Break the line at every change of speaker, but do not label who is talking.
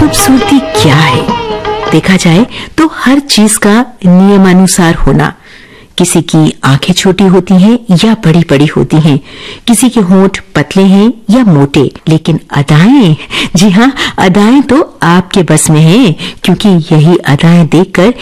खूबसूरती क्या है? देखा जाए तो हर चीज का नियमानुसार होना। किसी की आंखें छोटी होती हैं या बड़ी बड़ी होती हैं, किसी के होंठ पतले हैं या मोटे, लेकिन अदाएं, जी हाँ, अदाएं तो आपके बस में हैं, क्योंकि यही अदाएं देखकर